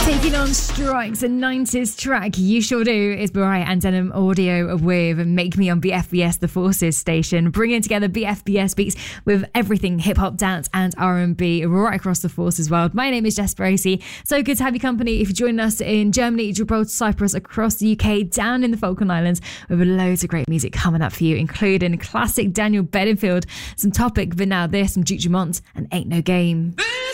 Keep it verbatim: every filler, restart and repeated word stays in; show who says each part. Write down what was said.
Speaker 1: Taking on Strikes, a nineties track. You Sure Do is Mariah and Denim Audio with Make Me on B F B S, the Forces station, bringing together B F B S beats with everything hip hop, dance and R and B right across the Forces world. My name is Jess Bracey. So good to have you company if you're joining us in Germany, Gibraltar, Cyprus, across the U K, down in the Falkland Islands, with loads of great music coming up for you, including classic Daniel Bedingfield, some Topic, but now this, some Duke Dumont and Ain't No Game.